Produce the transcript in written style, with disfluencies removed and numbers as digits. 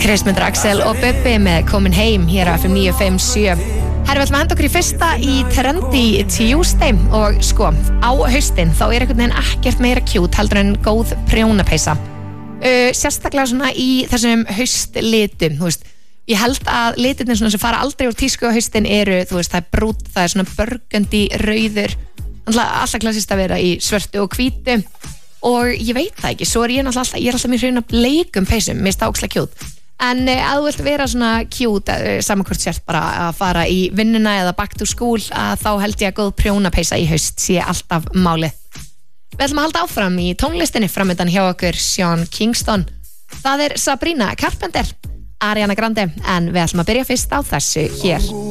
Kristmundur Axel og Bubbi með Komin heim hér á FM 957. Herra, við ætlum að henda okkur í fyrsta í Trendy Tuesday og sko, á haustin þá einhvern veginn ekkert meira cute heldur en góð prjónapeysa. Sérstaklega svona í þessum haustlitum, þú veist. Ég held að litirnir svona sem fara aldrei úr tísku á haustin eru, þú veist, það brút, það svona burgundy, rauður, alltaf klassist að vera í svörtu og hvítu og ég veit það ekki, svo ég er alltaf mjög hrifin af bleikum peysum, mér finnst það ógeðslega cute. En að þú vilt vera svona cute, saman hvort sért bara að fara í vinnuna eða back to school, að þá held ég að góð prjónapeysa í haust sé alltaf málið. Við ætlum að halda áfram í tónlistinni framöndan hjá okkur Sean Kingston. Það er Sabrina Carpenter, Ariana Grande, en við ætlum að byrja fyrst á þessu hér.